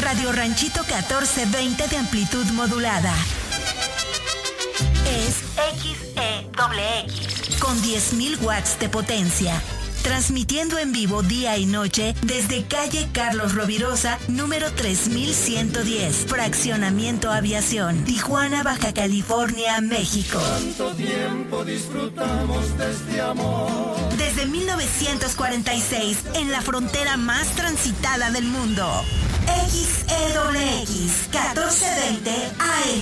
Radio Ranchito 1420 de amplitud modulada. Es XEXX con 10.000 watts de potencia. Transmitiendo en vivo día y noche desde calle Carlos Rovirosa, número 3110, Fraccionamiento Aviación, Tijuana, Baja California, México. Tanto tiempo disfrutamos de este amor. Desde 1946, en la frontera más transitada del mundo. XEWX 1420 AM.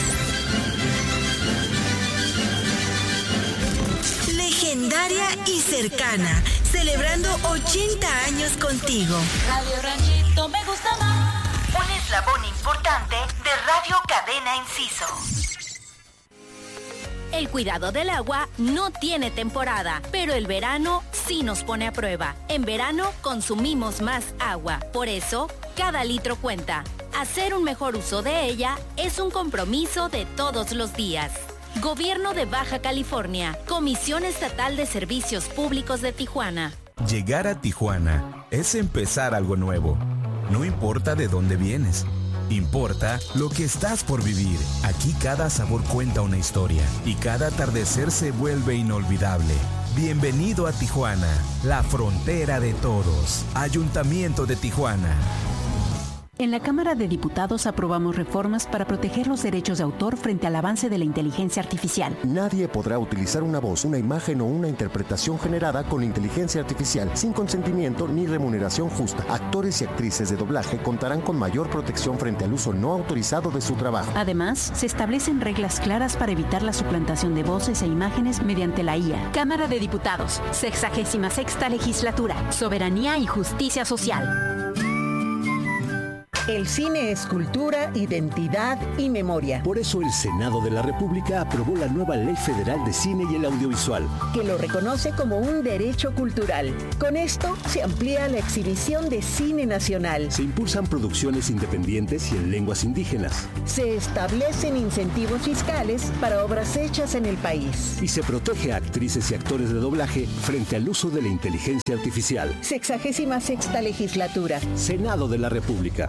Legendaria y cercana, celebrando 80 años contigo. Radio Ranchito me gusta más. Un eslabón importante de Radio Cadena Inciso. El cuidado del agua no tiene temporada, pero el verano sí nos pone a prueba. En verano consumimos más agua, por eso cada litro cuenta. Hacer un mejor uso de ella es un compromiso de todos los días. Gobierno de Baja California, Comisión Estatal de Servicios Públicos de Tijuana. Llegar a Tijuana es empezar algo nuevo. No importa de dónde vienes, importa lo que estás por vivir. Aquí cada sabor cuenta una historia y cada atardecer se vuelve inolvidable. Bienvenido a Tijuana, la frontera de todos. Ayuntamiento de Tijuana. En la Cámara de Diputados aprobamos reformas para proteger los derechos de autor frente al avance de la inteligencia artificial. Nadie podrá utilizar una voz, una imagen o una interpretación generada con inteligencia artificial sin consentimiento ni remuneración justa. Actores y actrices de doblaje contarán con mayor protección frente al uso no autorizado de su trabajo. Además, se establecen reglas claras para evitar la suplantación de voces e imágenes mediante la IA. Cámara de Diputados, 66ª Legislatura, Soberanía y Justicia Social. El cine es cultura, identidad y memoria. Por eso el Senado de la República aprobó la nueva Ley Federal de Cine y el Audiovisual, que lo reconoce como un derecho cultural. Con esto se amplía la exhibición de cine nacional. Se impulsan producciones independientes y en lenguas indígenas. Se establecen incentivos fiscales para obras hechas en el país. Y se protege a actrices y actores de doblaje frente al uso de la inteligencia artificial. 66ª Legislatura. Senado de la República.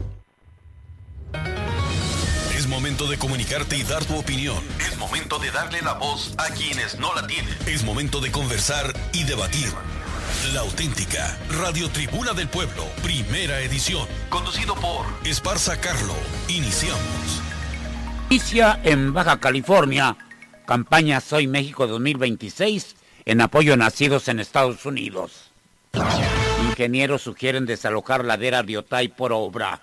Es momento de comunicarte y dar tu opinión. Es momento de darle la voz a quienes no la tienen. Es momento de conversar y debatir. La auténtica Radio Tribuna del Pueblo, primera edición. Conducido por Esparza Carlo. Iniciamos. Inicia en Baja California. Campaña Soy México 2026 en apoyo a nacidos en Estados Unidos. Ingenieros sugieren desalojar ladera de Otay por obra.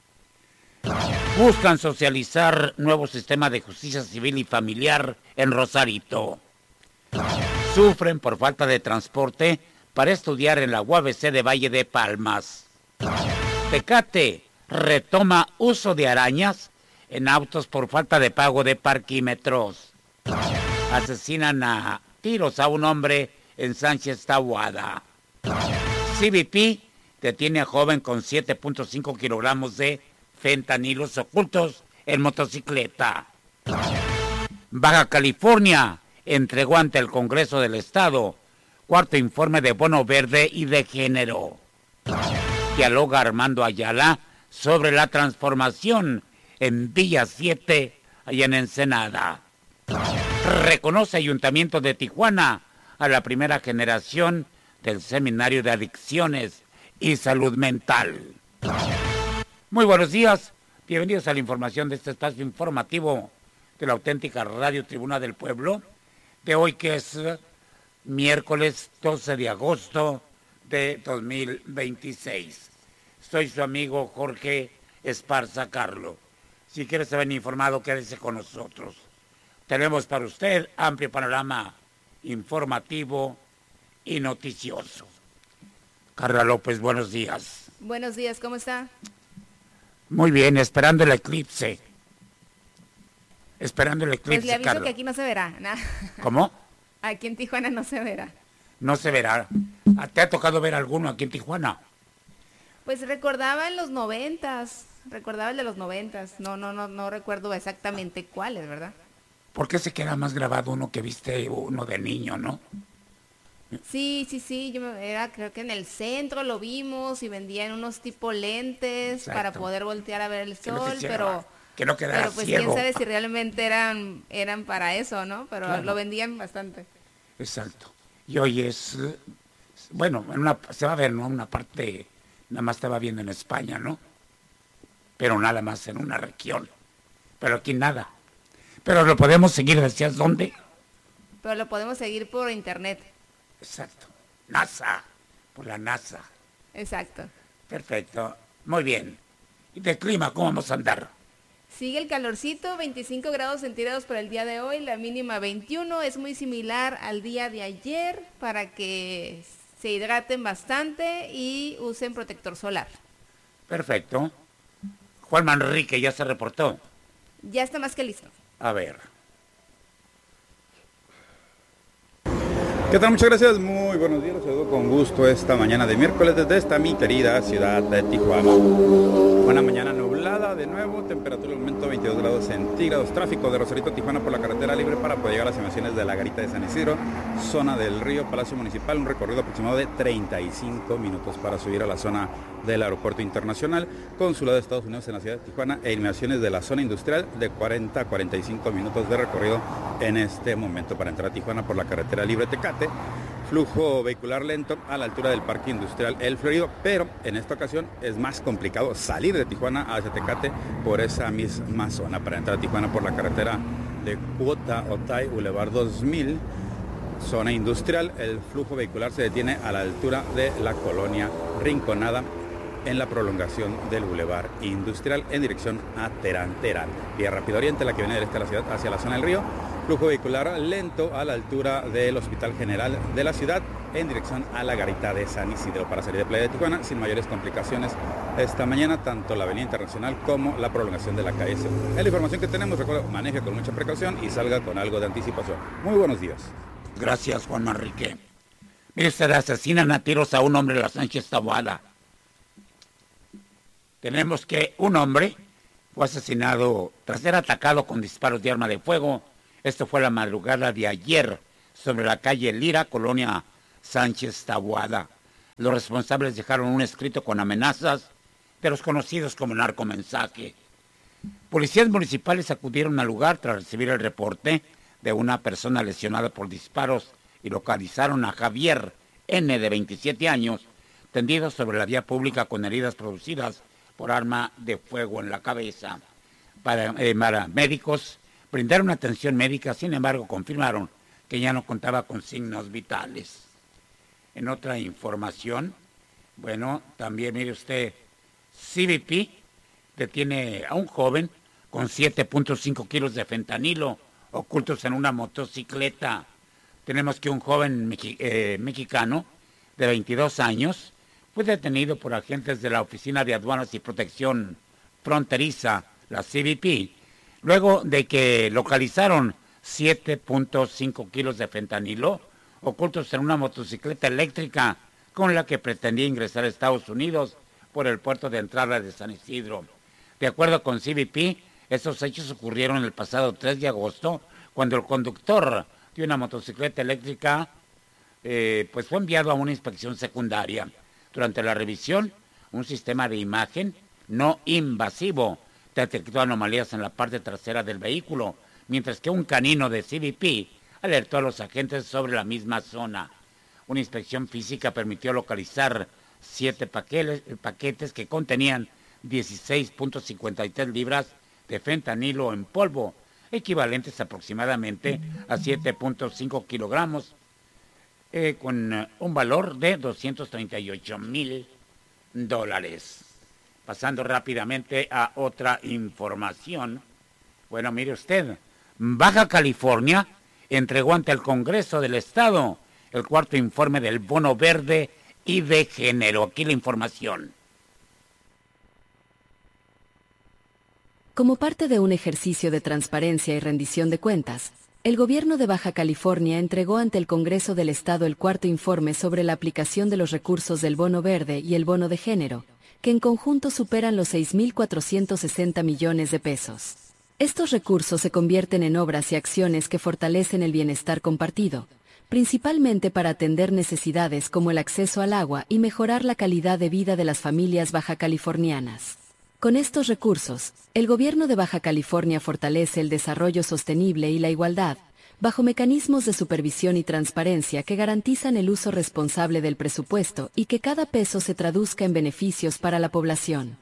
Buscan socializar nuevo sistema de justicia civil y familiar en Rosarito. Sufren por falta de transporte para estudiar en la UABC de Valle de Palmas. Tecate retoma uso de arañas en autos por falta de pago de parquímetros. Asesinan a tiros a un hombre en Sánchez Tahuada. CBP detiene a joven con 7.5 kilogramos de fentanilos ocultos en motocicleta. Baja California entregó ante el Congreso del Estado cuarto informe de bono verde y de género. Dialoga Armando Ayala sobre la transformación en Villa 7 y en Ensenada. Reconoce Ayuntamiento de Tijuana a la primera generación del Seminario de Adicciones y Salud Mental. Muy buenos días, bienvenidos a la información de este espacio informativo de la auténtica Radio Tribuna del Pueblo, de hoy que es miércoles 12 de agosto de 2026. Soy su amigo Jorge Esparza Carlo. Si quiere saber informado, quédese con nosotros. Tenemos para usted amplio panorama informativo y noticioso. Carla López, buenos días. Buenos días, ¿cómo está? Muy bien, esperando el eclipse. Esperando el eclipse, pues le aviso Carla. que aquí no se verá. Nah. ¿Cómo? Aquí en Tijuana no se verá. No se verá. ¿Te ha tocado ver alguno aquí en Tijuana? Pues recordaba en los 90s. Recordaba el de los 90s. No recuerdo exactamente cuáles, ¿verdad? ¿Por qué se queda más grabado uno que viste uno de niño, no? Sí, creo que en el centro lo vimos y vendían unos tipo lentes. Exacto. Para poder voltear a ver el sol, que no quedara pues ciego. Quién sabe si realmente eran para eso, ¿no? Pero claro, lo vendían bastante. Exacto. Y hoy es, bueno, se va a ver, ¿no? Una parte, nada más estaba viendo en España, ¿no? Pero nada más en una región. Pero aquí nada. Pero lo podemos seguir, ¿decías dónde? Pero lo podemos seguir por internet. Exacto. NASA. Por la NASA. Exacto. Perfecto. Muy bien. ¿Y de clima cómo vamos a andar? Sigue el calorcito, 25 grados centígrados para el día de hoy, la mínima 21. Es muy similar al día de ayer para que se hidraten bastante y usen protector solar. Perfecto. Juan Manrique ya se reportó. Ya está más que listo. A ver. ¿Qué tal? Muchas gracias, muy buenos días, los saludo con gusto esta mañana de miércoles desde esta mi querida ciudad de Tijuana. Una mañana nublada de nuevo, temperatura de momento 22 grados centígrados, tráfico de Rosarito a Tijuana por la carretera libre para poder llegar a las inmediaciones de la Garita de San Isidro, zona del Río, Palacio Municipal, un recorrido aproximado de 35 minutos para subir a la zona del Aeropuerto Internacional, Consulado de Estados Unidos en la ciudad de Tijuana e inmediaciones de la zona industrial de 40 a 45 minutos de recorrido en este momento para entrar a Tijuana por la carretera libre Tecate. Flujo vehicular lento a la altura del Parque Industrial El Florido, pero en esta ocasión es más complicado salir de Tijuana hacia Tecate por esa misma zona. Para entrar a Tijuana por la carretera de Cuota Otay, Boulevard 2000, zona industrial, el flujo vehicular se detiene a la altura de la colonia Rinconada en la prolongación del Boulevard Industrial en dirección a Terán. Vía Rápido Oriente, la que viene directa a la ciudad hacia la zona del río. Flujo vehicular lento a la altura del Hospital General de la ciudad en dirección a la Garita de San Isidro para salir de Playa de Tijuana sin mayores complicaciones esta mañana, tanto la Avenida Internacional como la prolongación de la calle C. Es la información que tenemos, recuerda, maneje con mucha precaución y salga con algo de anticipación. Muy buenos días. Gracias, Juan Manrique. Mire usted, asesinan a tiros a un hombre en la Sánchez Taboada. Tenemos que un hombre fue asesinado tras ser atacado con disparos de arma de fuego. Esto fue la madrugada de ayer sobre la calle Lira, colonia Sánchez Taboada. Los responsables dejaron un escrito con amenazas de los conocidos como narcomensaje. Policías municipales acudieron al lugar tras recibir el reporte de una persona lesionada por disparos y localizaron a Javier N., de 27 años, tendido sobre la vía pública con heridas producidas por arma de fuego en la cabeza. Para médicos brindaron atención médica, sin embargo confirmaron que ya no contaba con signos vitales. En otra información, bueno, también mire usted, CBP detiene a un joven con 7.5 kilos de fentanilo ocultos en una motocicleta. Tenemos que un joven mexicano de 22 años fue detenido por agentes de la Oficina de Aduanas y Protección Fronteriza, la CBP, luego de que localizaron 7.5 kilos de fentanilo ocultos en una motocicleta eléctrica con la que pretendía ingresar a Estados Unidos por el puerto de entrada de San Isidro. De acuerdo con CBP, estos hechos ocurrieron el pasado 3 de agosto, cuando el conductor de una motocicleta eléctrica pues fue enviado a una inspección secundaria. Durante la revisión, un sistema de imagen no invasivo detectó anomalías en la parte trasera del vehículo, mientras que un canino de CBP alertó a los agentes sobre la misma zona. Una inspección física permitió localizar 7 paquetes que contenían 16.53 libras de fentanilo en polvo, equivalentes aproximadamente a 7.5 kilogramos, con un valor de $238,000. Pasando rápidamente a otra información. Bueno, mire usted, Baja California entregó ante el Congreso del Estado el cuarto informe del bono verde y de género. Aquí la información. Como parte de un ejercicio de transparencia y rendición de cuentas, el gobierno de Baja California entregó ante el Congreso del Estado el cuarto informe sobre la aplicación de los recursos del bono verde y el bono de género, que en conjunto superan los 6.460 millones de pesos. Estos recursos se convierten en obras y acciones que fortalecen el bienestar compartido, principalmente para atender necesidades como el acceso al agua y mejorar la calidad de vida de las familias bajacalifornianas. Con estos recursos, el gobierno de Baja California fortalece el desarrollo sostenible y la igualdad, bajo mecanismos de supervisión y transparencia que garantizan el uso responsable del presupuesto y que cada peso se traduzca en beneficios para la población.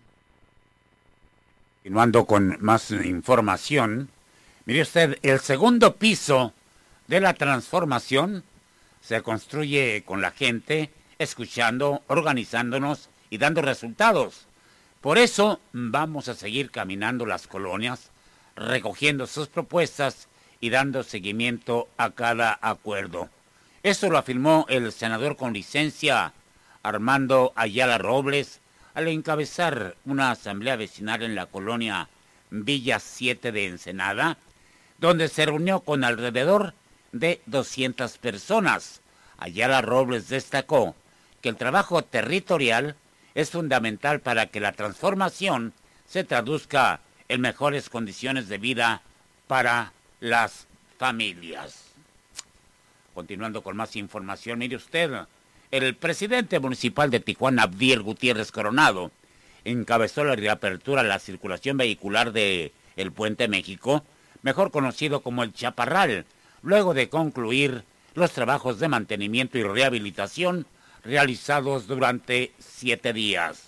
Continuando con más información, mire usted, el segundo piso de la transformación se construye con la gente, escuchando, organizándonos y dando resultados. Por eso vamos a seguir caminando las colonias, recogiendo sus propuestas y dando seguimiento a cada acuerdo. Esto lo afirmó el senador con licencia Armando Ayala Robles al encabezar una asamblea vecinal en la colonia Villa 7 de Ensenada, donde se reunió con alrededor de 200 personas. Ayala Robles destacó que el trabajo territorial es fundamental para que la transformación se traduzca en mejores condiciones de vida para las familias. Continuando con más información, mire usted, el presidente municipal de Tijuana, Abdiel Gutiérrez Coronado, encabezó la reapertura a la circulación vehicular de el Puente México, mejor conocido como el Chaparral, luego de concluir los trabajos de mantenimiento y rehabilitación realizados durante 7 días.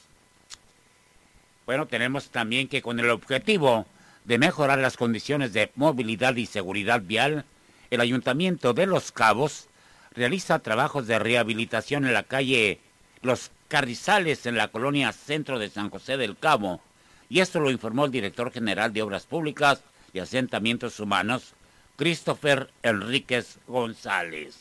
Bueno, tenemos también que con el objetivo de mejorar las condiciones de movilidad y seguridad vial, el Ayuntamiento de Los Cabos realiza trabajos de rehabilitación en la calle Los Carrizales en la colonia Centro de San José del Cabo, y esto lo informó el director general de Obras Públicas y Asentamientos Humanos, Christopher Enríquez González.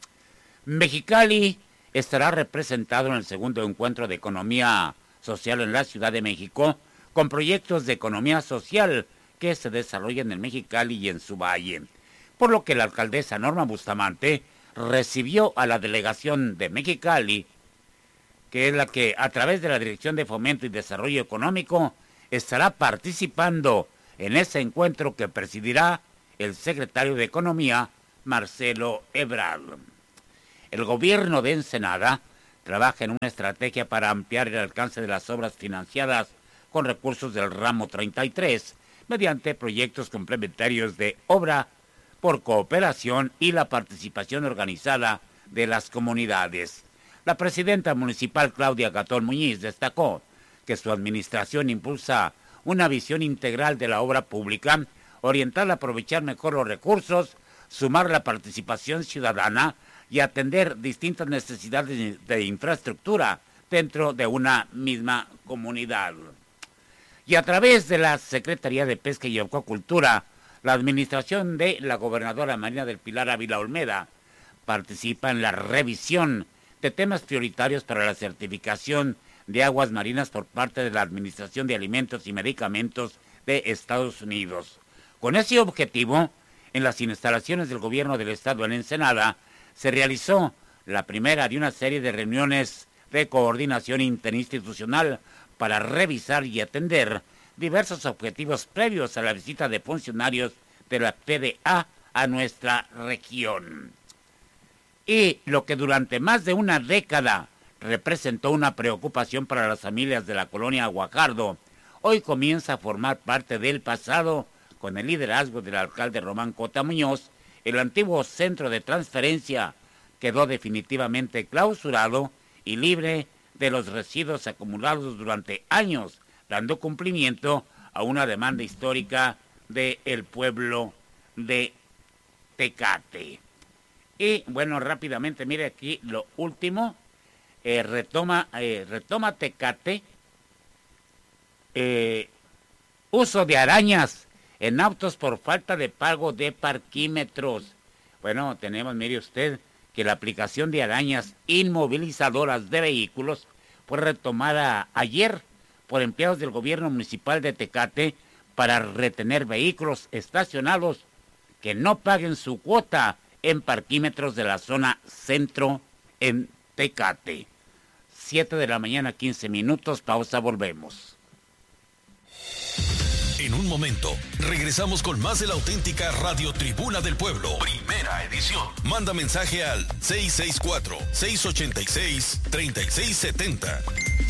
Mexicali estará representado en el segundo encuentro de economía social en la Ciudad de México, con proyectos de economía social que se desarrollan en Mexicali y en su valle, por lo que la alcaldesa Norma Bustamante recibió a la delegación de Mexicali, que es la que a través de la Dirección de Fomento y Desarrollo Económico estará participando en ese encuentro que presidirá el secretario de Economía, Marcelo Ebrard. El gobierno de Ensenada trabaja en una estrategia para ampliar el alcance de las obras financiadas con recursos del ramo 33, mediante proyectos complementarios de obra por cooperación y la participación organizada de las comunidades. La presidenta municipal Claudia Gatón Muñiz destacó que su administración impulsa una visión integral de la obra pública, orientada a aprovechar mejor los recursos, sumar la participación ciudadana y atender distintas necesidades de infraestructura dentro de una misma comunidad. Y a través de la Secretaría de Pesca y Acuacultura, la administración de la gobernadora Marina del Pilar Ávila Olmeda participa en la revisión de temas prioritarios para la certificación de aguas marinas por parte de la Administración de Alimentos y Medicamentos de Estados Unidos. Con ese objetivo, en las instalaciones del gobierno del estado en Ensenada, se realizó la primera de una serie de reuniones de coordinación interinstitucional para revisar y atender diversos objetivos previos a la visita de funcionarios de la FDA a nuestra región. Y lo que durante más de una década representó una preocupación para las familias de la colonia Guajardo, hoy comienza a formar parte del pasado con el liderazgo del alcalde Román Cota Muñoz. El antiguo centro de transferencia quedó definitivamente clausurado y libre de los residuos acumulados durante años, dando cumplimiento a una demanda histórica del pueblo de Tecate. Y bueno, rápidamente, mire aquí lo último, retoma Tecate, uso de arañas en autos por falta de pago de parquímetros. Bueno, tenemos, mire usted, que la aplicación de arañas inmovilizadoras de vehículos fue retomada ayer por empleados del gobierno municipal de Tecate para retener vehículos estacionados que no paguen su cuota en parquímetros de la zona centro en Tecate. 7 de la mañana, 15 minutos, pausa, volvemos. En un momento, regresamos con más de la auténtica Radio Tribuna del Pueblo. Primera edición. Manda mensaje al 664-686-3670.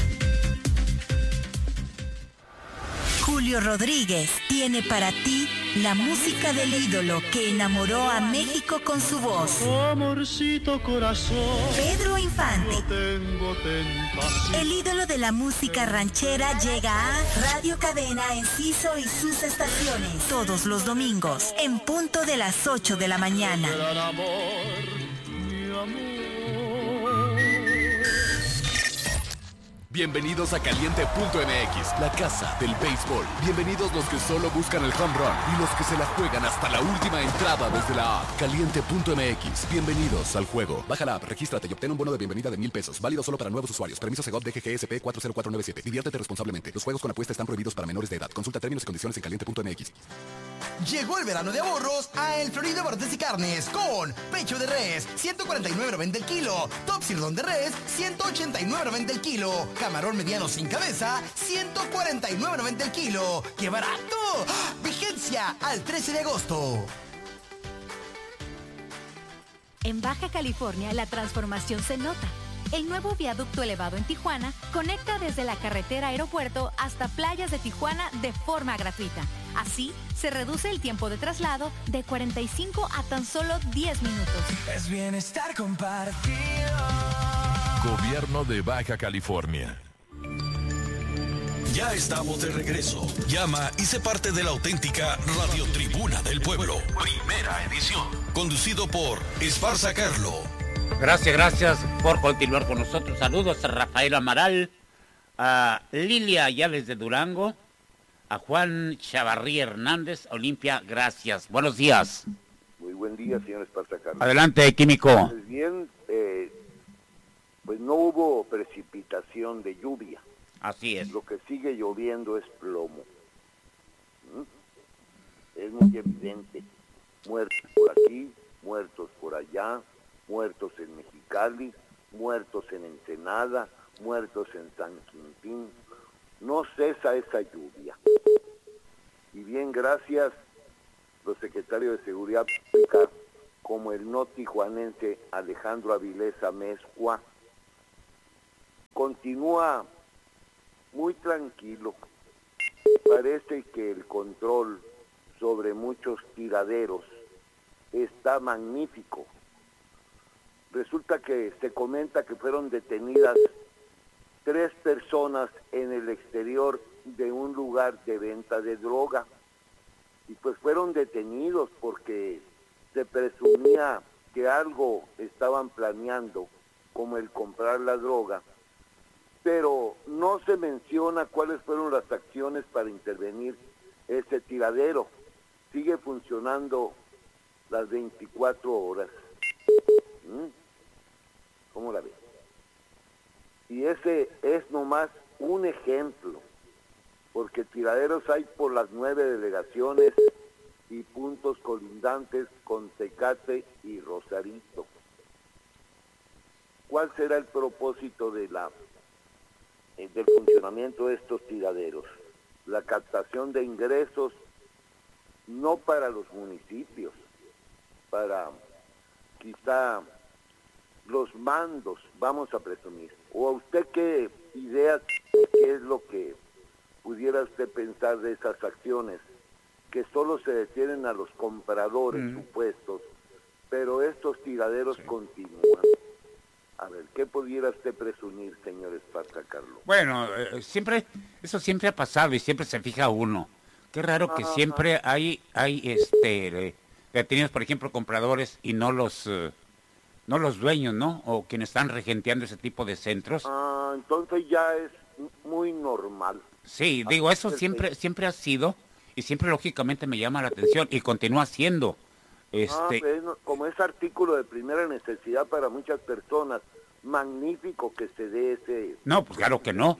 Julio Rodríguez tiene para ti la música del ídolo que enamoró a México con su voz. Amorcito corazón. Pedro Infante. No tengo tentación. El ídolo de la música ranchera llega a Radio Cadena Enciso y sus estaciones todos los domingos en punto de las 8 de la mañana. Gran amor, mi amor. Bienvenidos a Caliente.mx, la casa del béisbol. Bienvenidos los que solo buscan el home run y los que se la juegan hasta la última entrada desde la app. Caliente.mx, bienvenidos al juego. Baja la app, regístrate y obtén un bono de bienvenida de $1,000. Válido solo para nuevos usuarios. Permiso Segov DGGSP 40497. Diviértete responsablemente. Los juegos con apuesta están prohibidos para menores de edad. Consulta términos y condiciones en Caliente.mx. Llegó el verano de ahorros a El Florido Barrotes y Carnes con pecho de res, $149.90 el kilo. Top sirloin de res, $189.90 el kilo. Camarón mediano sin cabeza, $149.90 el kilo. ¡Qué barato! ¡Ah! Vigencia al 13 de agosto. En Baja California la transformación se nota. El nuevo viaducto elevado en Tijuana conecta desde la carretera aeropuerto hasta playas de Tijuana de forma gratuita. Así, se reduce el tiempo de traslado de 45 a tan solo 10 minutos. Es bienestar compartido. Gobierno de Baja California. Ya estamos de regreso. Llama y sé parte de la auténtica Radio Tribuna del Pueblo. Primera edición. Conducido por Esparza Carlo. Gracias por continuar con nosotros. Saludos a Rafael Amaral, a Lilia Ayales de Durango, a Juan Chavarría Hernández, Olimpia, gracias. Buenos días. Muy buen día, señor Esparza Carlos. Adelante, Químico. Pues bien, pues no hubo precipitación de lluvia. Así es. Lo que sigue lloviendo es plomo. Es muy evidente. Muertos por aquí, muertos por allá, muertos en Mexicali, muertos en Ensenada, muertos en San Quintín. No cesa esa lluvia. Y bien, gracias los secretarios de Seguridad Pública, como el no tijuanense Alejandro Avilés Amezcua, continúa muy tranquilo. Parece que el control sobre muchos tiraderos está magnífico. Resulta que se comenta que fueron detenidas 3 personas en el exterior de un lugar de venta de droga. Y pues fueron detenidos porque se presumía que algo estaban planeando, como el comprar la droga, pero no se menciona cuáles fueron las acciones para intervenir ese tiradero. Sigue funcionando las 24 horas. ¿Cómo la ves? Y ese es nomás un ejemplo, porque tiraderos hay por las 9 delegaciones y puntos colindantes con Tecate y Rosarito. ¿Cuál será el propósito del funcionamiento de estos tiraderos? La captación de ingresos, no para los municipios, para quizá los mandos, vamos a presumir. ¿O a usted qué idea, qué es lo que pudiera usted pensar de esas acciones, que solo se detienen a los compradores supuestos, pero estos tiraderos continúan? A ver, ¿qué pudiera usted presumir, señor Esparza Carlos? Bueno, eso siempre ha pasado y siempre se fija uno. Qué raro que siempre hay detenidos, por ejemplo, compradores y no los dueños, ¿no? O quienes están regenteando ese tipo de centros. Entonces ya es muy normal. Sí, digo, eso siempre ha sido y siempre lógicamente me llama la atención y continúa siendo. Como es artículo de primera necesidad para muchas personas, magnífico que se dé ese... No, pues claro que no.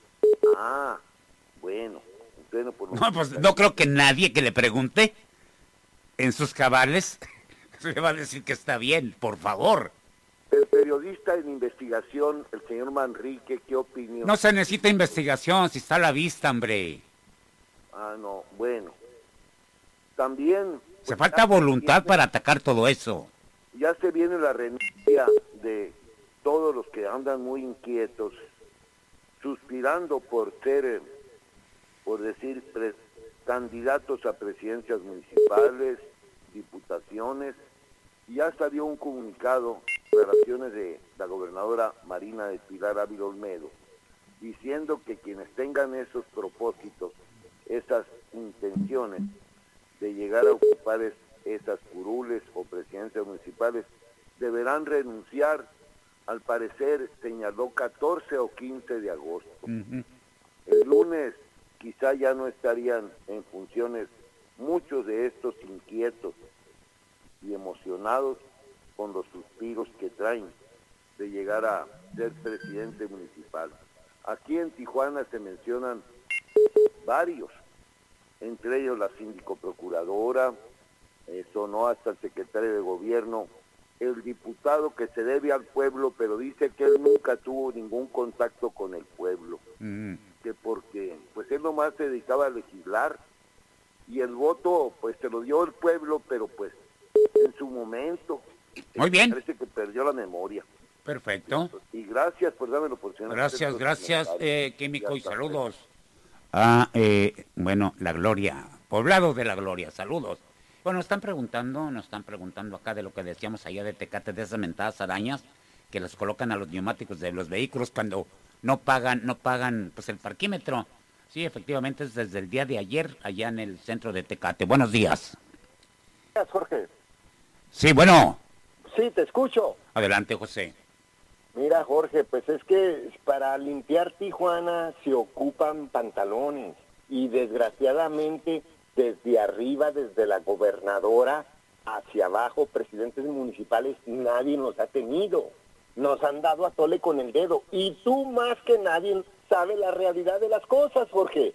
Bueno. No, pues no creo que nadie que le pregunte en sus cabales le va a decir que está bien, por favor. El periodista en investigación, el señor Manrique, ¿qué opinión? No se necesita investigación, si está a la vista, hombre. Ah, no, bueno. También... Se falta voluntad para atacar todo eso. Ya se viene la renuncia de todos los que andan muy inquietos, suspirando por ser, por decir, candidatos a presidencias municipales, diputaciones. Y ya salió un comunicado, declaraciones de la gobernadora Marina del Pilar Ávila Olmedo, diciendo que quienes tengan esos propósitos, esas intenciones de llegar a ocupar esas curules o presidencias municipales, deberán renunciar, al parecer señaló 14 o 15 de agosto. El lunes quizá ya no estarían en funciones muchos de estos inquietos y emocionados con los suspiros que traen de llegar a ser presidente municipal. Aquí en Tijuana se mencionan varios, entre ellos la síndico procuradora, sonó hasta el secretario de gobierno, el diputado que se debe al pueblo, pero dice que él nunca tuvo ningún contacto con el pueblo, que porque pues él nomás se dedicaba a legislar y el voto pues se lo dio el pueblo, pero pues en su momento. Muy bien. Parece que perdió la memoria. Perfecto. Y gracias por darme la oportunidad. Gracias, Químico, y saludos. Bueno, La Gloria, Poblado de La Gloria, saludos. Bueno, nos están preguntando acá de lo que decíamos allá de Tecate, de esas mentadas arañas que las colocan a los neumáticos de los vehículos cuando no pagan pues el parquímetro. Sí, efectivamente es desde el día de ayer allá en el centro de Tecate. Buenos días. Gracias, Jorge. Sí, bueno. Sí, te escucho. Adelante, José. Mira, Jorge, pues es que para limpiar Tijuana se ocupan pantalones y desgraciadamente desde arriba, desde la gobernadora hacia abajo, presidentes municipales, nadie nos ha tenido. Nos han dado a tole con el dedo. Y tú más que nadie sabes la realidad de las cosas, Jorge.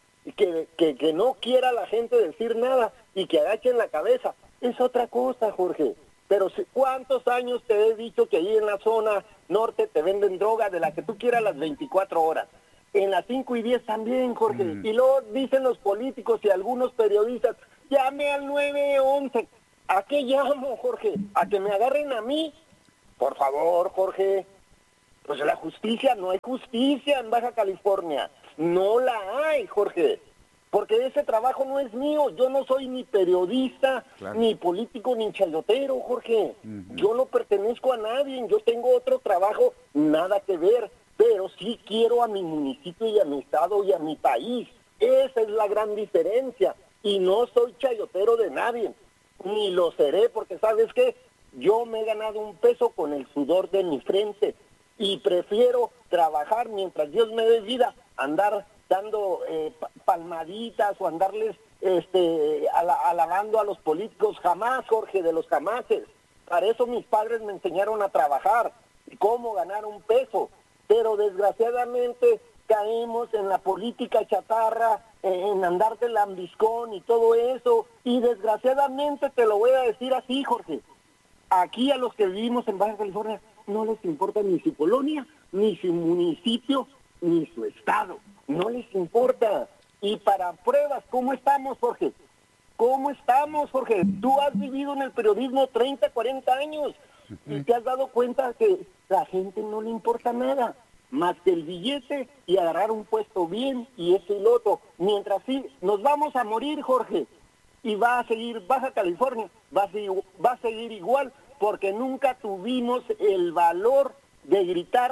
Que no quiera la gente decir nada y que agachen la cabeza. Es otra cosa, Jorge. Pero ¿cuántos años te he dicho que ahí en la zona norte te venden droga de la que tú quieras las 24 horas? En las 5 y 10 también, Jorge. Y luego dicen los políticos y algunos periodistas, llame al 911. ¿A qué llamo, Jorge? ¿A que me agarren a mí? Por favor, Jorge. Pues la justicia, no hay justicia en Baja California. No la hay, Jorge. Porque ese trabajo no es mío. Yo no soy ni periodista, ni político, ni chayotero, Jorge. Yo no pertenezco a nadie. Yo tengo otro trabajo, nada que ver. Pero sí quiero a mi municipio y a mi estado y a mi país. Esa es la gran diferencia. Y no soy chayotero de nadie. Ni lo seré, porque ¿sabes qué? Yo me he ganado un peso con el sudor de mi frente. Y prefiero trabajar mientras Dios me dé vida, andar dando palmaditas o andarles alabando a los políticos. Jamás, Jorge, de los jamases. Para eso mis padres me enseñaron a trabajar y cómo ganar un peso. Pero desgraciadamente caemos en la política chatarra, en andar de lambiscón y todo eso. Y desgraciadamente te lo voy a decir así, Jorge. Aquí a los que vivimos en Baja California no les importa ni su colonia, ni su municipio, ni su estado. No les importa. Y para pruebas, ¿cómo estamos, Jorge? ¿Cómo estamos, Jorge? Tú has vivido en el periodismo 30, 40 años y te has dado cuenta que la gente no le importa nada más que el billete y agarrar un puesto bien y eso y lo otro. Mientras sí, nos vamos a morir, Jorge. Y va a seguir Baja California, va a seguir igual, porque nunca tuvimos el valor de gritar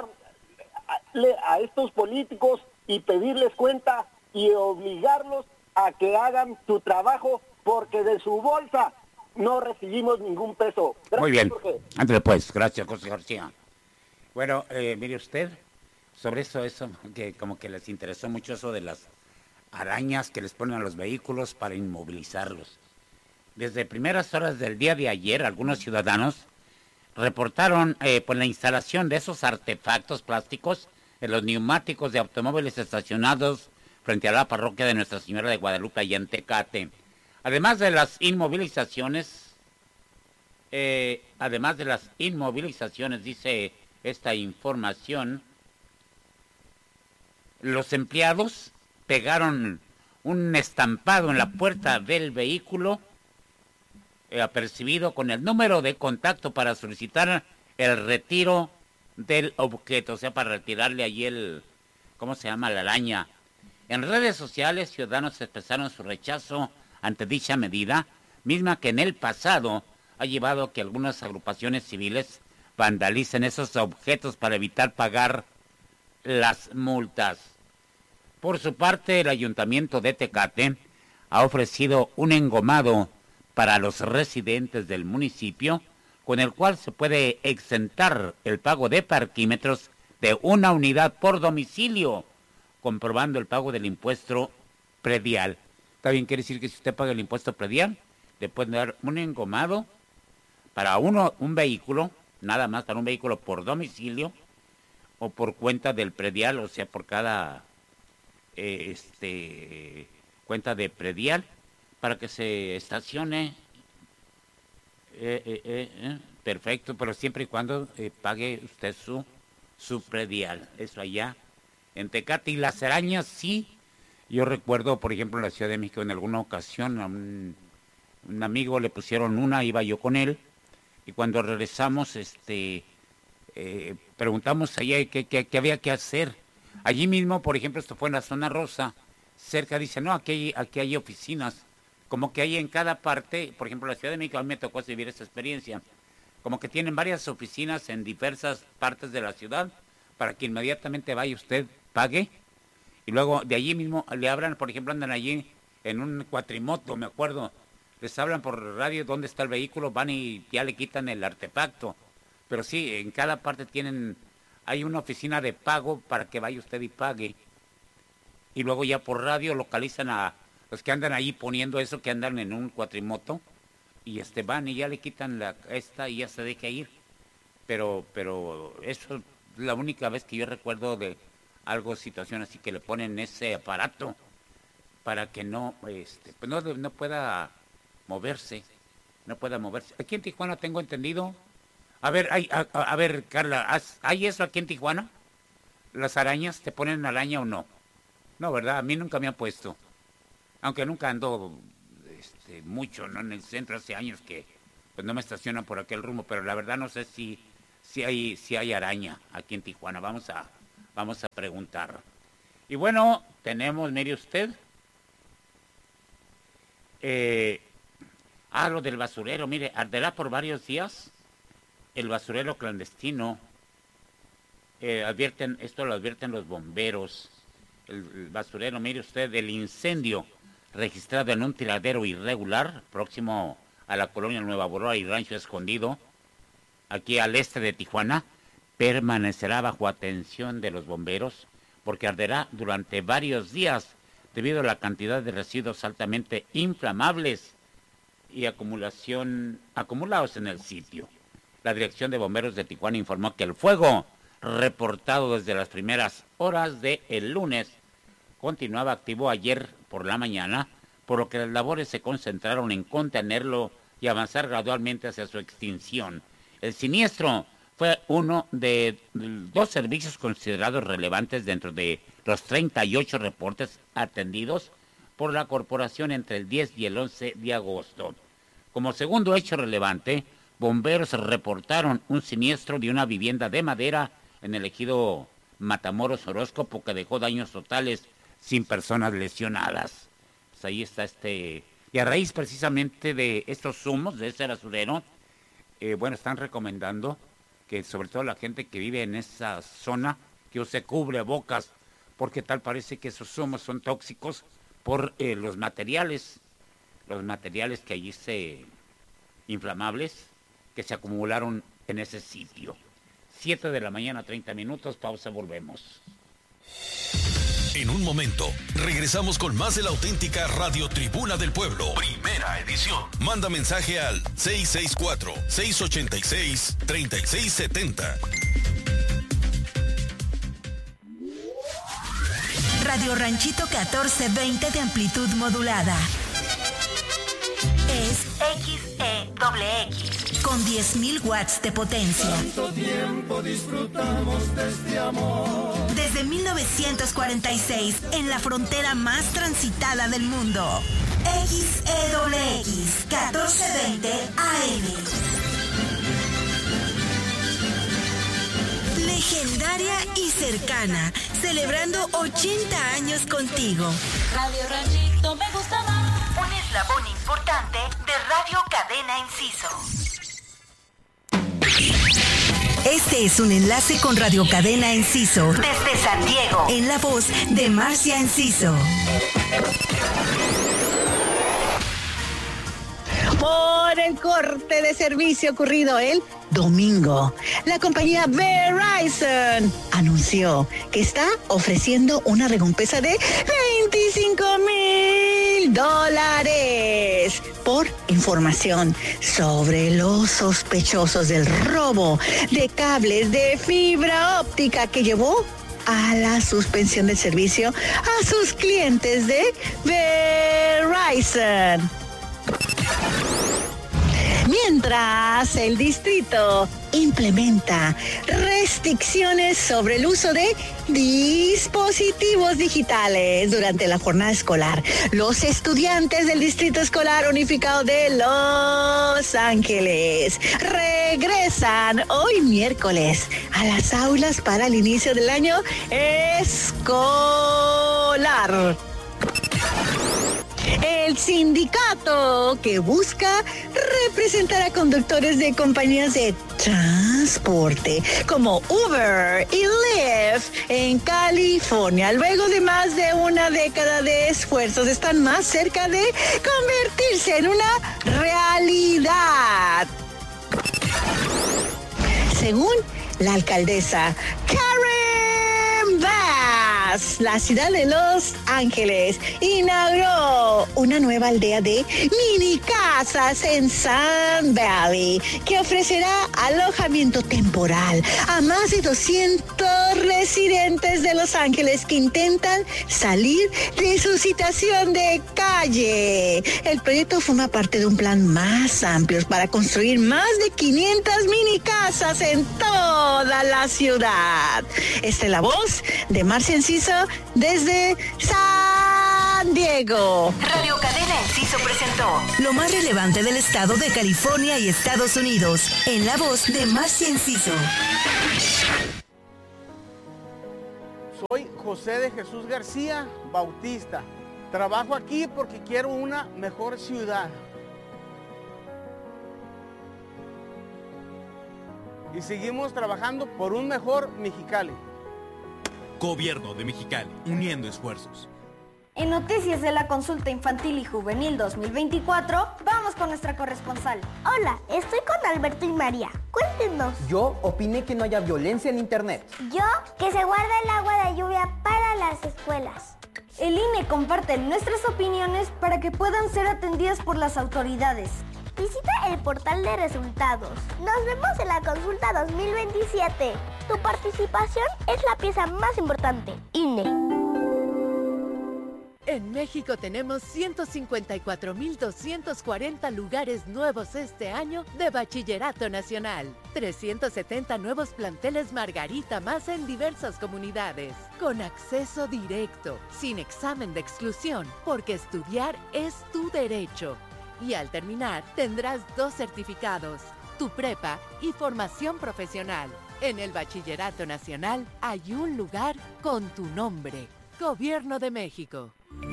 a estos políticos y pedirles cuenta y obligarlos a que hagan su trabajo, porque de su bolsa no recibimos ningún peso. Gracias, muy bien, Jorge. Andrés, pues, gracias, José García. Bueno, mire usted, sobre eso que como que les interesó mucho eso de las arañas que les ponen a los vehículos para inmovilizarlos. Desde primeras horas del día de ayer, algunos ciudadanos reportaron pues la instalación de esos artefactos plásticos en los neumáticos de automóviles estacionados frente a la parroquia de Nuestra Señora de Guadalupe allá en Tecate. Además de las inmovilizaciones, dice esta información, los empleados pegaron un estampado en la puerta del vehículo apercibido con el número de contacto para solicitar el retiro del objeto, o sea, para retirarle allí el, ¿cómo se llama?, la araña. En redes sociales, ciudadanos expresaron su rechazo ante dicha medida, misma que en el pasado ha llevado a que algunas agrupaciones civiles vandalicen esos objetos para evitar pagar las multas. Por su parte, el Ayuntamiento de Tecate ha ofrecido un engomado para los residentes del municipio, con el cual se puede exentar el pago de parquímetros de una unidad por domicilio, comprobando el pago del impuesto predial. ¿Está bien? Quiere decir que si usted paga el impuesto predial, le pueden dar un engomado para un vehículo, nada más para un vehículo por domicilio, o por cuenta del predial, o sea, por cada cuenta de predial, para que se estacione. Perfecto, pero siempre y cuando pague usted su predial. Eso allá en Tecate. Y las arañas, sí. Yo recuerdo, por ejemplo, en la Ciudad de México, en alguna ocasión, a un amigo le pusieron una, iba yo con él, y cuando regresamos, preguntamos allá qué había que hacer. Allí mismo, por ejemplo, esto fue en la zona rosa, cerca, dice, no, aquí hay oficinas, como que hay en cada parte, por ejemplo, la Ciudad de México, a mí me tocó vivir esa experiencia, como que tienen varias oficinas en diversas partes de la ciudad, para que inmediatamente vaya usted, pague, y luego de allí mismo le hablan, por ejemplo, andan allí en un cuatrimoto, me acuerdo, les hablan por radio dónde está el vehículo, van y ya le quitan el artefacto. Pero sí, en cada parte hay una oficina de pago para que vaya usted y pague. Y luego ya por radio localizan a los que andan ahí poniendo eso, que andan en un cuatrimoto, y van y ya le quitan y ya se deja ir. Pero eso es la única vez que yo recuerdo de situación así, que le ponen ese aparato para que no pueda moverse. No pueda moverse. Aquí en Tijuana tengo entendido. A ver, Carla, ¿hay eso aquí en Tijuana? ¿Las arañas te ponen araña o no? No, ¿verdad? A mí nunca me han puesto. Aunque nunca ando mucho, ¿no? En el centro hace años que pues no me estacionan por aquel rumbo, pero la verdad no sé si hay araña aquí en Tijuana. Vamos a preguntar. Y bueno, tenemos, mire usted, lo del basurero, mire, arderá por varios días el basurero clandestino. Lo advierten los bomberos. El basurero, mire usted, el incendio registrado en un tiradero irregular próximo a la colonia Nueva Aurora y Rancho Escondido, aquí al este de Tijuana, permanecerá bajo atención de los bomberos porque arderá durante varios días debido a la cantidad de residuos altamente inflamables y acumulados en el sitio. La Dirección de Bomberos de Tijuana informó que el fuego, reportado desde las primeras horas del lunes, continuaba activo ayer por la mañana, por lo que las labores se concentraron en contenerlo y avanzar gradualmente hacia su extinción. El siniestro fue uno de 2 servicios considerados relevantes dentro de los 38 reportes atendidos por la corporación entre el 10 y el 11 de agosto. Como segundo hecho relevante, bomberos reportaron un siniestro de una vivienda de madera en el ejido Matamoros Horóscopo que dejó daños totales sin personas lesionadas. Pues ahí está y a raíz precisamente de estos humos, de ese basurero, están recomendando que sobre todo la gente que vive en esa zona que use cubrebocas, porque tal parece que esos humos son tóxicos por los materiales que allí inflamables que se acumularon en ese sitio. 7 de la mañana, 30 minutos, pausa, volvemos. En un momento, regresamos con más de la auténtica Radio Tribuna del Pueblo. Primera edición. Manda mensaje al 664-686-3670. Radio Ranchito 1420 de amplitud modulada. Es XEXX con 10.000 watts de potencia. Tanto tiempo disfrutamos de este amor. Desde desde 1946 en la frontera más transitada del mundo. XEWX 1420 AM. Legendaria y cercana, celebrando 80 años contigo. Radio Ranchito me gusta más. Un eslabón importante de Radio Cadena Enciso. Este es un enlace con Radio Cadena Enciso desde San Diego, en la voz de Marcia Enciso. Por el corte de servicio ocurrido el domingo, la compañía Verizon anunció que está ofreciendo una recompensa de $25,000 por información sobre los sospechosos del robo de cables de fibra óptica que llevó a la suspensión del servicio a sus clientes de Verizon. Mientras el distrito implementa restricciones sobre el uso de dispositivos digitales durante la jornada escolar, los estudiantes del Distrito Escolar Unificado de Los Ángeles regresan hoy miércoles a las aulas para el inicio del año escolar. El sindicato que busca representar a conductores de compañías de transporte como Uber y Lyft en California, luego de más de una década de esfuerzos, están más cerca de convertirse en una realidad. Según la alcaldesa Karen Bass, la ciudad de Los Ángeles inauguró una nueva aldea de mini casas en Sun Valley que ofrecerá alojamiento temporal a más de 200 residentes de Los Ángeles que intentan salir de su situación de calle. El proyecto forma parte de un plan más amplio para construir más de 500 mini casas en toda la ciudad. Esta es la voz de Marcia Enciso desde San Diego. Radio Cadena Enciso presentó lo más relevante del estado de California y Estados Unidos, en la voz de Marcia Enciso. Soy José de Jesús García Bautista. Trabajo aquí porque quiero una mejor ciudad. Y seguimos trabajando por un mejor Mexicali. Gobierno de Mexicali, uniendo esfuerzos. En Noticias de la Consulta Infantil y Juvenil 2024, vamos con nuestra corresponsal. Hola, estoy con Alberto y María. Cuéntenos. Yo opiné que no haya violencia en internet. Yo, que se guarda el agua de lluvia para las escuelas. El INE comparte nuestras opiniones para que puedan ser atendidas por las autoridades. Visita el portal de resultados. Nos vemos en la consulta 2027. Tu participación es la pieza más importante. INE. En México tenemos 154,240 lugares nuevos este año de Bachillerato Nacional. 370 nuevos planteles Margarita más en diversas comunidades. Con acceso directo, sin examen de exclusión, porque estudiar es tu derecho. Y al terminar, tendrás 2 certificados, tu prepa y formación profesional. En el Bachillerato Nacional hay un lugar con tu nombre. Gobierno de México.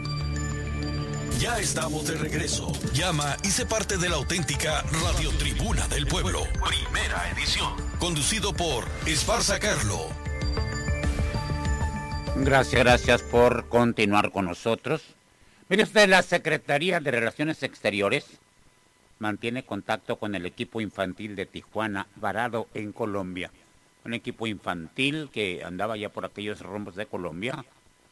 Ya estamos de regreso. Llama y sé parte de la auténtica Radio Tribuna del Pueblo. Primera edición. Conducido por Esparza Carlo. Gracias por continuar con nosotros. Mire usted, la Secretaría de Relaciones Exteriores mantiene contacto con el equipo infantil de Tijuana, varado en Colombia. Un equipo infantil que andaba ya por aquellos rumbos de Colombia.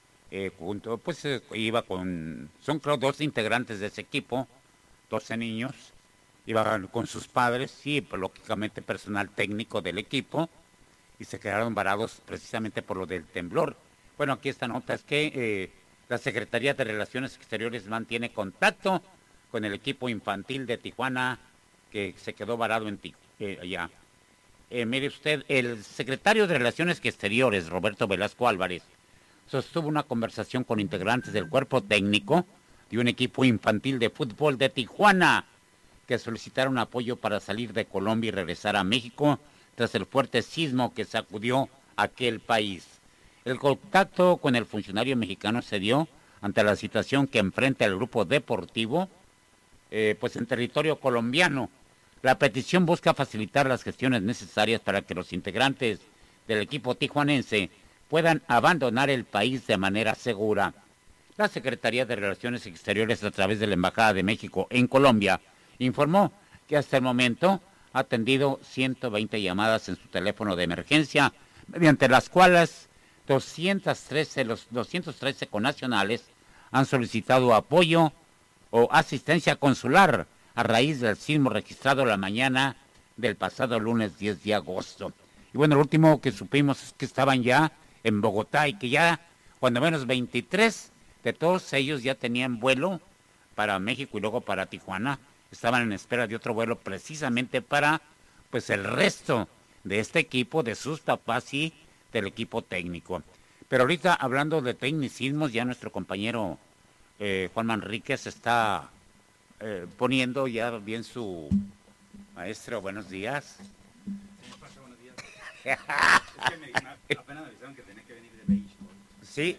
Iba con, son creo 2 integrantes de ese equipo, 12 niños, iban con sus padres y lógicamente personal técnico del equipo, y se quedaron varados precisamente por lo del temblor. Bueno, aquí esta nota es que la Secretaría de Relaciones Exteriores mantiene contacto con el equipo infantil de Tijuana que se quedó varado allá. Mire usted, el secretario de Relaciones Exteriores, Roberto Velasco Álvarez, sostuvo una conversación con integrantes del cuerpo técnico de un equipo infantil de fútbol de Tijuana, que solicitaron apoyo para salir de Colombia y regresar a México tras el fuerte sismo que sacudió aquel país. El contacto con el funcionario mexicano se dio ante la situación que enfrenta el grupo deportivo, pues en territorio colombiano. La petición busca facilitar las gestiones necesarias para que los integrantes del equipo tijuanense puedan abandonar el país de manera segura. La Secretaría de Relaciones Exteriores, a través de la Embajada de México en Colombia, informó que hasta el momento ha atendido 120 llamadas en su teléfono de emergencia, mediante las cuales los 213 connacionales han solicitado apoyo o asistencia consular a raíz del sismo registrado la mañana del pasado lunes 10 de agosto. Y bueno, lo último que supimos es que estaban ya en Bogotá y que ya, cuando menos 23 de todos ellos ya tenían vuelo para México y luego para Tijuana. Estaban en espera de otro vuelo precisamente para, pues, el resto de este equipo, de sus papás y del equipo técnico. Pero ahorita, hablando de tecnicismos, ya nuestro compañero Juan Manríquez está poniendo ya bien su... Maestro, buenos días. ¿Qué pasa? Buenos días. Es que apenas me avisaron que tenía que venir de béisbol. Sí,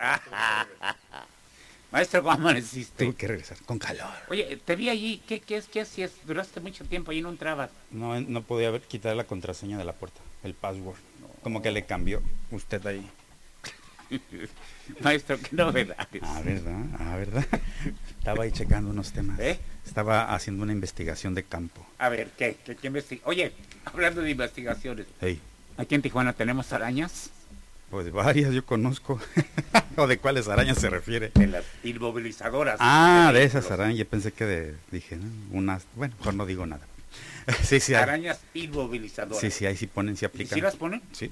Maestro, ¿cómo amaneciste? Tengo que regresar con calor. Oye, te vi allí, ¿qué hacías? Duraste mucho tiempo ahí, no entrabas. No podía quitar la contraseña de la puerta, el password. No. Como que le cambió usted ahí. Maestro, qué novedades. ¿Verdad? Estaba ahí checando unos temas. Estaba haciendo una investigación de campo. A ver, ¿qué investiga? Oye, hablando de investigaciones. Hey. ¿Aquí en Tijuana tenemos arañas? Pues varias yo conozco. ¿O de cuáles arañas se refiere? De las inmovilizadoras. De esas arañas. Yo pensé que dije, ¿no? Unas, bueno, mejor no digo nada. Sí. Arañas inmovilizadoras. Sí, ahí sí ponen, sí aplican. ¿Sí las ponen? Sí.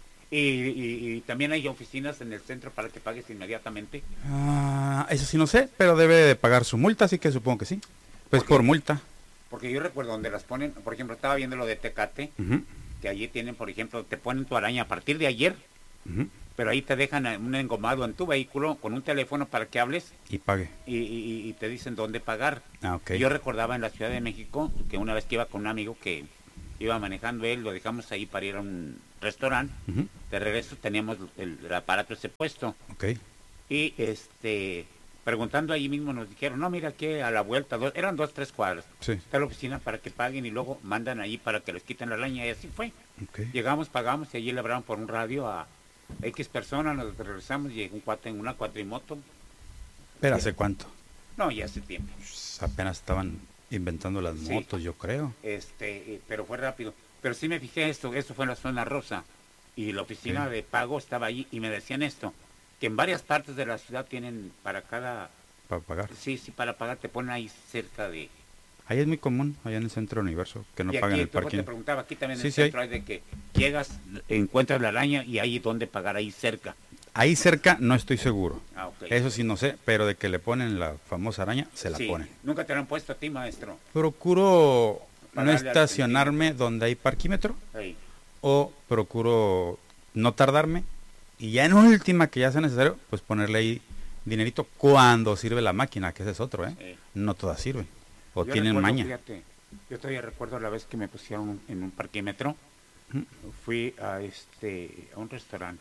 Y también hay oficinas en el centro para que pagues inmediatamente. Eso sí no sé, pero debe de pagar su multa, así que supongo que sí. Pues por multa. Porque yo recuerdo donde las ponen, por ejemplo, estaba viendo lo de Tecate, que allí tienen, por ejemplo, te ponen tu araña a partir de ayer, pero ahí te dejan un engomado en tu vehículo con un teléfono para que hables. Y pague. Y te dicen dónde pagar. Okay. Yo recordaba en la Ciudad de México que una vez que iba con un amigo que iba manejando él, lo dejamos ahí para ir a un restaurante. De regreso teníamos el aparato ese puesto. Okay. Y preguntando allí mismo nos dijeron, no, mira que a la vuelta, eran 2-3 cuadras. Sí. Está la oficina para que paguen y luego mandan ahí para que les quiten la araña, y así fue. Okay. Llegamos, pagamos y allí le hablaron por un radio a X personas, nos regresamos y llegó un cuate en una cuatrimoto. ¿Pero hace cuánto? No, ya hace tiempo. Pues apenas estaban inventando las motos, yo creo. Pero fue rápido. Pero sí me fijé esto fue en la zona rosa. Y la oficina de pago estaba allí y me decían esto, que en varias partes de la ciudad tienen para cada... ¿Para pagar? Sí, para pagar te ponen ahí cerca de... Ahí es muy común, allá en el Centro Universo, que no pagan el parking. Te preguntaba, aquí también en el centro hay de que llegas, encuentras la araña y ahí donde pagar, ahí cerca. Ahí cerca no estoy seguro. Okay. Eso sí no sé, pero de que le ponen la famosa araña, se la ponen. ¿Nunca te la han puesto a ti, maestro? Procuro no estacionarme donde hay parquímetro. Sí. O procuro no tardarme. Y ya en última, que ya sea necesario, pues ponerle ahí dinerito cuando sirve la máquina, que ese es otro, ¿eh? Sí. No todas sirven. O yo tienen maña. Fíjate, yo todavía recuerdo la vez que me pusieron en un parquímetro. Fui a un restaurante.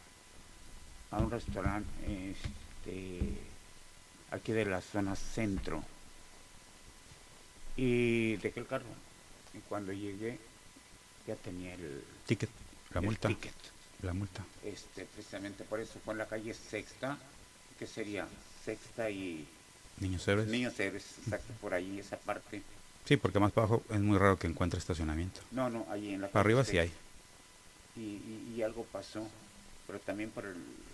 Aquí de la zona centro. Y dejé el carro. Y cuando llegué, ya tenía el ticket, la multa. Ticket. La multa. Precisamente por eso fue en la calle Sexta, que sería Sexta y Niños Héroes. Niños Héroes, exacto, por ahí, esa parte. Sí, porque más para abajo es muy raro que encuentre estacionamiento. No, allí en la calle. Para arriba sí hay. Y algo pasó, pero también por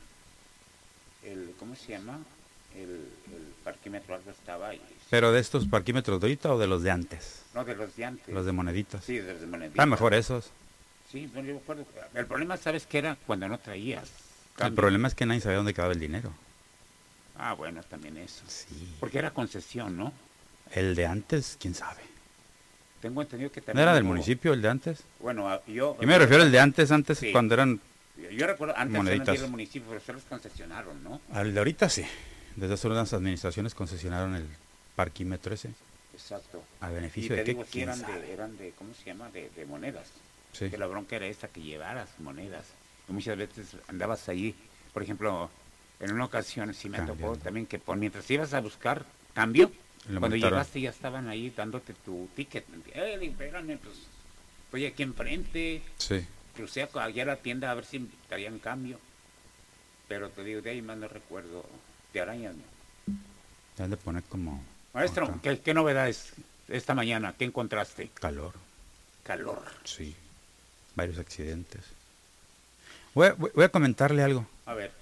el ¿cómo se llama? El parquímetro, algo estaba ahí. ¿Pero de estos parquímetros de ahorita o de los de antes? No, de los de antes. Los de moneditas. Sí, de los de moneditas. Ah, mejor esos. Sí, pero yo recuerdo. El problema, ¿sabes qué era? Cuando no traías cambio. El problema es que nadie sabía dónde quedaba el dinero. Ah, bueno, también eso. Sí. Porque era concesión, ¿no? El de antes, quién sabe. Tengo entendido que también... ¿No era del municipio el de antes? Bueno, yo me refiero al de antes sí. Cuando eran yo recuerdo, antes moneditas. eran del municipio, pero se los concesionaron, ¿no? Al de ahorita sí. Desde hace unas administraciones concesionaron el parquímetro ese. Exacto. ¿A beneficio y de te qué? digo, sí, eran de, ¿cómo se llama? De monedas. Sí. Que la bronca era esta, que llevaras monedas. Y muchas veces andabas ahí, por ejemplo, en una ocasión sí me tocó también que mientras ibas a buscar cambio, cuando llegaste ya estaban ahí dándote tu ticket. Espérame, pues, estoy aquí enfrente. Sí. Crucé allá a la tienda a ver si traían cambio. Pero te digo, de ahí más no recuerdo. De arañas, ¿no? Deben de poner como... Maestro, ¿qué novedades esta mañana? ¿Qué encontraste? Calor. Calor. Sí. Varios accidentes. Voy a comentarle algo. A ver.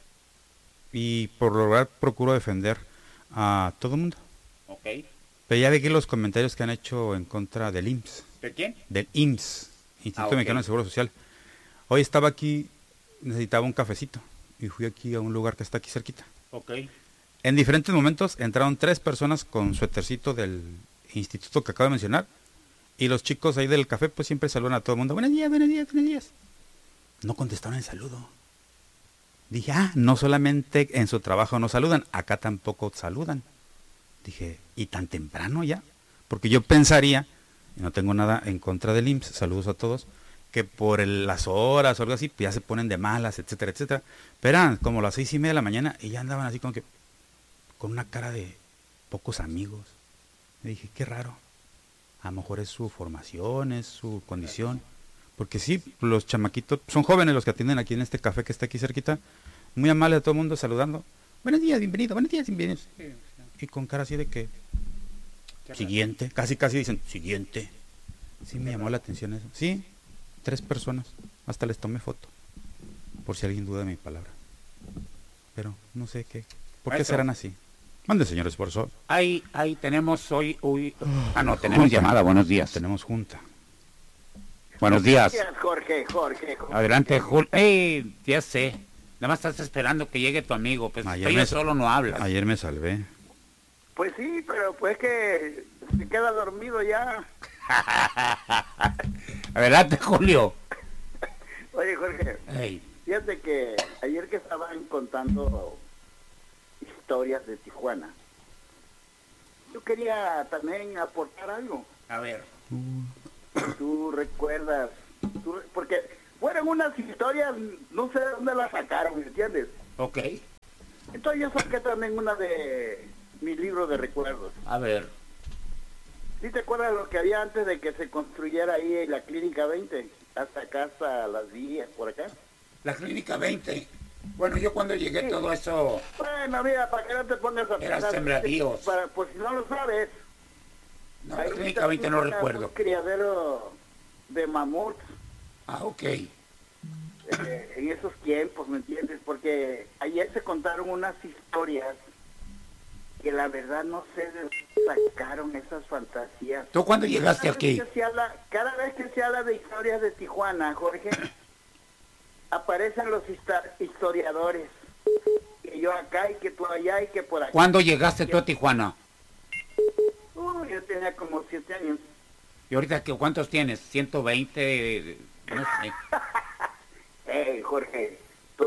Y por lograr procuro defender a todo el mundo. Ok. Pero ya vi que los comentarios que han hecho en contra del IMSS. ¿De quién? Del IMSS, Instituto Mexicano de Seguro Social. Hoy estaba aquí, necesitaba un cafecito. Y fui aquí a un lugar que está aquí cerquita. Ok. En diferentes momentos entraron 3 personas con suétercito del instituto que acabo de mencionar. Y los chicos ahí del café pues siempre saludan a todo el mundo. Buenos días, buenos días, buenos días. No contestaron el saludo. Dije, no solamente en su trabajo no saludan, acá tampoco saludan. Dije, ¿y tan temprano ya? Porque yo pensaría, y no tengo nada en contra del IMSS, saludos a todos, que por las horas o algo así, pues ya se ponen de malas, etcétera, etcétera. Pero eran como las 6:30 de la mañana y ya andaban así como que, con una cara de pocos amigos. Me dije, qué raro. A lo mejor es su formación, es su condición. Porque sí, los chamaquitos, son jóvenes los que atienden aquí en este café que está aquí cerquita, muy amables a todo el mundo saludando. Buenos días, bienvenido, buenos días, bienvenido. Sí, sí. Y con cara así de que, siguiente, casi dicen, siguiente. Sí, me llamó la atención eso. Sí, 3 personas, hasta les tomé foto, por si alguien duda de mi palabra. Pero no sé qué, ¿por qué serán así? Mande, señor esfuerzo. Ahí tenemos hoy, tenemos junta. Llamada, buenos días. Tenemos junta. Buenos días. Jorge. Adelante, Julio. Ya sé. Nada más estás esperando que llegue tu amigo. Pues yo solo no hablas. Ayer me salvé. Pues sí, pero pues que se queda dormido ya. Adelante, Julio. Oye, Jorge. Fíjate que ayer que estaban contando historias de Tijuana, yo quería también aportar algo. A ver. Tú recuerdas, porque fueron unas historias, no sé de dónde las sacaron, ¿me entiendes? Ok. Entonces yo saqué también una de mi libro de recuerdos. A ver. ¿Sí te acuerdas lo que había antes de que se construyera ahí la Clínica 20? Hasta acá, hasta las vías, por acá. La Clínica 20. Bueno, yo cuando llegué todo eso... Bueno, mira, para que no te pongas a pensar... Eran sembradíos. Pues si no lo sabes... No, la Clínica 20 no recuerdo. Un criadero de mamuts. Ah, ok. En esos tiempos, ¿me entiendes? Porque ayer se contaron unas historias que la verdad no sé de dónde sacaron esas fantasías. ¿Tú cuándo llegaste aquí? Cada vez que se habla de historias de Tijuana, Jorge, aparecen los historiadores. Que yo acá y que tú allá y que por acá. ¿Cuándo llegaste tú a Tijuana? Yo tenía como 7 años. ¿Y ahorita cuántos tienes? ¿120? No sé. Jorge,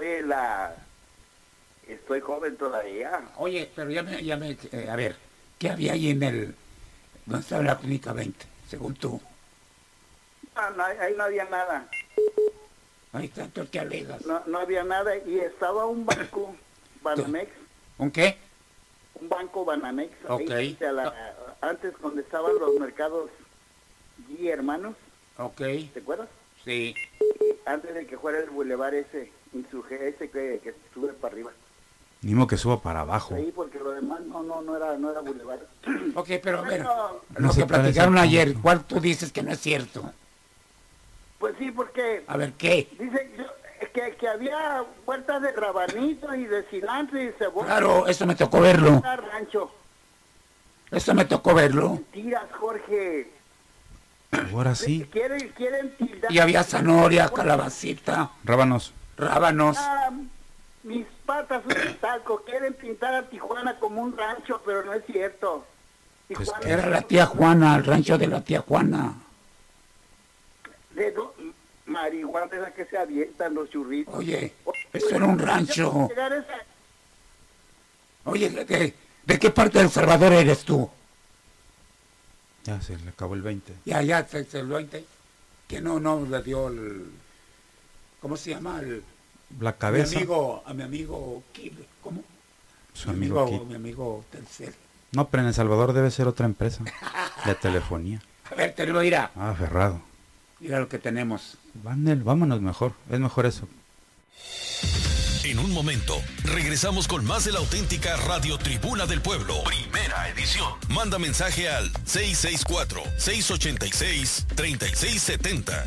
estoy joven todavía. Oye, pero ya me a ver, ¿qué había ahí en ¿dónde estaba la Clínica 20, según tú? No, ahí no había nada. Ahí tanto que alegas. No había nada y estaba un banco, Banamex. ¿Un qué? Un banco Banamex. Ok. Ahí, antes donde estaban los mercados G Hermanos. Ok. ¿Te acuerdas? Sí. Antes de que fuera el bulevar ese que sube para arriba. Mismo que suba para abajo. Ahí porque lo demás no era bulevar. Ok, pero a ver, no lo que platicaron ayer, ¿cuál tú dices que no es cierto? Pues sí, porque... A ver, ¿qué? Dicen que había puertas de rabanito y de cilantro y cebolla. Claro, eso me tocó verlo. Rancho. Eso me tocó verlo. Mentiras, Jorge. Ahora sí. Quieren tildar. Y había zanahoria, calabacita. Rábanos. Mis patas son de talco. Quieren pintar a Tijuana como un rancho, pero no es cierto. Pues era la tía Juana, el rancho de la tía Juana. Marihuana es la que se avientan los churritos. Oye, eso era un rancho. Oye, ¿de qué parte de El Salvador eres tú? Ya se le acabó el 20. Ya, se el 20. Que no le dio el... ¿Cómo se llama? La cabeza. A mi amigo Kid, ¿cómo? Su amigo Kid. Mi amigo Telcel. No, pero en El Salvador debe ser otra empresa de telefonía. A ver, te lo dirá. Ah, Ferrado. Mira lo que tenemos. Vámonos mejor, es mejor eso. En un momento, regresamos con más de la auténtica Radio Tribuna del Pueblo. Primera edición. Manda mensaje al 664-686-3670.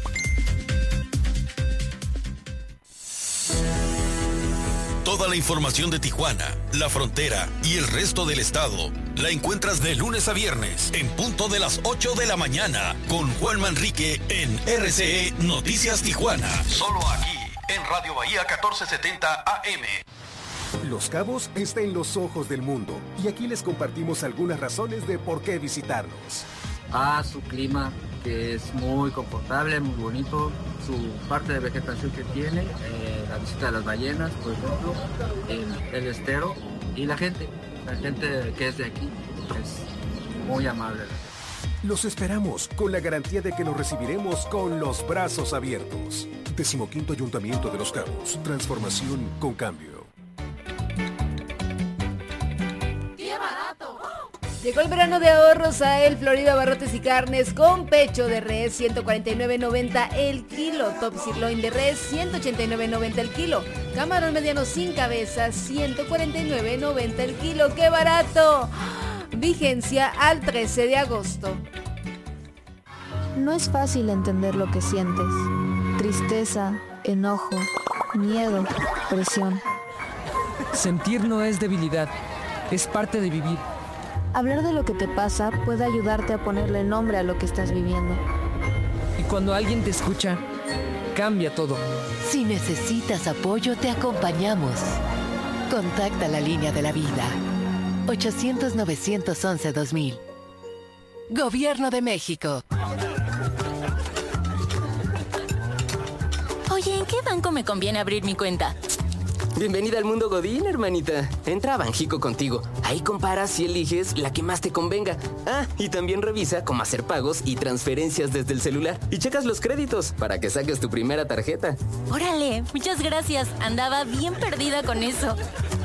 Toda la información de Tijuana, la frontera y el resto del estado la encuentras de lunes a viernes en punto de las 8 de la mañana con Juan Manrique en RCE Noticias Tijuana. Solo aquí en Radio Bahía 1470 AM. Los Cabos está en los ojos del mundo y aquí les compartimos algunas razones de por qué visitarnos. Su clima, que es muy confortable, muy bonito, su parte de vegetación que tiene, la visita de las ballenas, por ejemplo, el estero y la gente que es de aquí es muy amable. Los esperamos con la garantía de que los recibiremos con los brazos abiertos. 15º Ayuntamiento de Los Cabos. Transformación con cambio. Llegó el verano de ahorros a El Florida Abarrotes y Carnes con pecho de res 149.90 el kilo, top sirloin de res 189.90 el kilo, camarón mediano sin cabeza 149.90 el kilo. ¡Qué barato! Vigencia al 13 de agosto. No es fácil entender lo que sientes. Tristeza, enojo, miedo, presión. Sentir no es debilidad, es parte de vivir. Hablar de lo que te pasa puede ayudarte a ponerle nombre a lo que estás viviendo. Y cuando alguien te escucha, cambia todo. Si necesitas apoyo, te acompañamos. Contacta la línea de la vida. 800-911-2000. Gobierno de México. Oye, ¿en qué banco me conviene abrir mi cuenta? Bienvenida al mundo Godín, hermanita. Entra a Banjico contigo. Ahí comparas y eliges la que más te convenga. Y también revisa cómo hacer pagos y transferencias desde el celular. Y checas los créditos para que saques tu primera tarjeta. Órale, muchas gracias. Andaba bien perdida con eso.